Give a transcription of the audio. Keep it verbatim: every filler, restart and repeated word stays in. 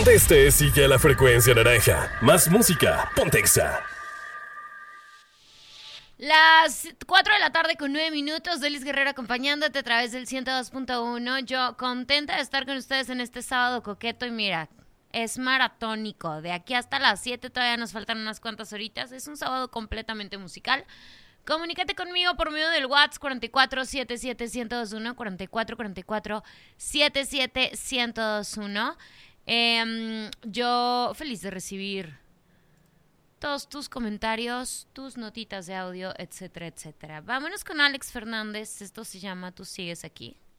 Donde estés, sigue a la frecuencia naranja. Más música, ponte Exa. Las cuatro de la tarde con nueve minutos, Delis Guerrero acompañándote a través del ciento dos punto uno. Yo contenta de estar con ustedes en este sábado coqueto y mira, es maratónico. De aquí hasta las siete todavía nos faltan unas cuantas horitas. Es un sábado completamente musical. Comunícate conmigo por medio del WhatsApp cuatro cuatro siete siete uno cero dos uno, cuatro cuatro cuatro cuatro siete siete uno cero dos uno. Eh, yo feliz de recibir todos tus comentarios, tus notitas de audio, etcétera, etcétera. Vámonos con Alex Fernández. Esto se llama Tú sigues aquí.